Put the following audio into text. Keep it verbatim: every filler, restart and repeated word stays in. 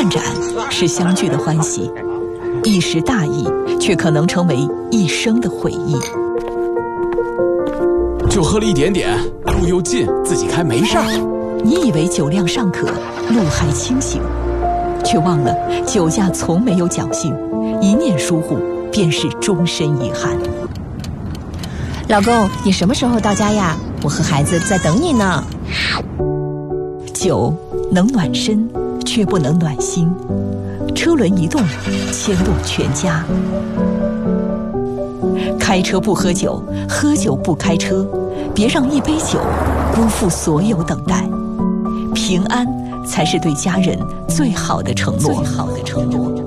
漫展是相聚的欢喜，一时大意却可能成为一生的回忆。 就喝了一点点，路又近，自己开没事儿。 你以为酒量尚可，路还清醒，却忘了酒驾从没有侥幸，一念疏忽便是终身遗憾。 老公，你什么时候到家呀？我和孩子在等你呢。 酒能暖身，却不能暖心。车轮一动，牵动全家。开车不喝酒，喝酒不开车，别让一杯酒辜负所有等待。平安才是对家人最好的承诺。最好的承诺。